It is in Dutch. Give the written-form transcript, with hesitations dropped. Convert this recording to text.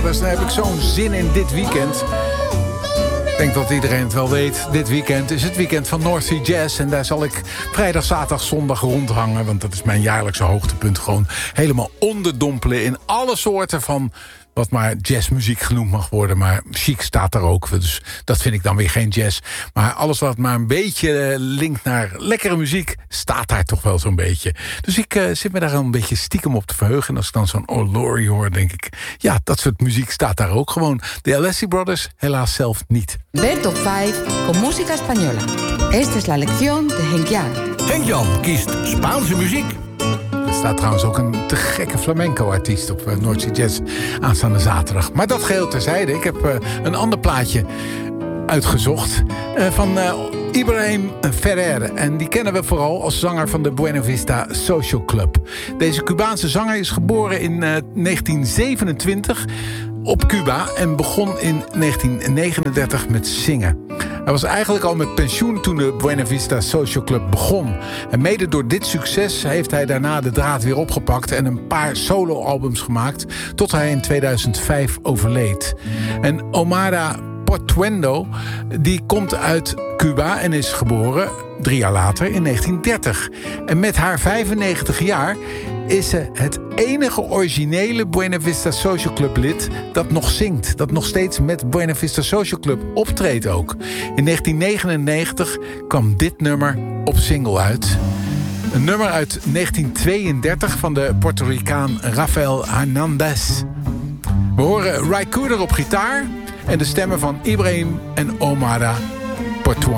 Brothers. Dan heb ik zo'n zin in dit weekend. Ik denk dat iedereen het wel weet. Dit weekend is het weekend van North Sea Jazz. En daar zal ik vrijdag, zaterdag, zondag rondhangen. Want dat is mijn jaarlijkse hoogtepunt. Gewoon helemaal onderdompelen in alle soorten van wat maar jazzmuziek genoemd mag worden. Maar chic staat er ook. Dus dat vind ik dan weer geen jazz. Maar alles wat maar een beetje linkt naar lekkere muziek staat daar toch wel zo'n beetje. Dus ik zit me daar een beetje stiekem op te verheugen. En als ik dan zo'n Oh Laurie hoor, denk ik, ja, dat soort muziek staat daar ook gewoon. De Alessi Brothers helaas zelf niet. Ver Top 5 con música española. Esta es la lección de Henk Jan. Henk Jan kiest Spaanse muziek. Er staat trouwens ook een te gekke flamenco-artiest op North Sea Jazz aanstaande zaterdag. Maar dat geheel terzijde. Ik heb een ander plaatje uitgezocht van Ibrahim Ferrer. En die kennen we vooral als zanger van de Buena Vista Social Club. Deze Cubaanse zanger is geboren in 1927 op Cuba en begon in 1939 met zingen. Hij was eigenlijk al met pensioen toen de Buena Vista Social Club begon. En mede door dit succes heeft hij daarna de draad weer opgepakt en een paar soloalbums gemaakt tot hij in 2005 overleed. En Omara Portuendo, die komt uit Cuba en is geboren 3 jaar later in 1930. En met haar 95 jaar is ze het enige originele Buena Vista Social Club lid dat nog zingt. Dat nog steeds met Buena Vista Social Club optreedt ook. In 1999 kwam dit nummer op single uit. Een nummer uit 1932 van de Puerto Ricaan Rafael Hernandez. We horen Ray Cooder op gitaar en de stemmen van Ibrahim en Omara Portuendo.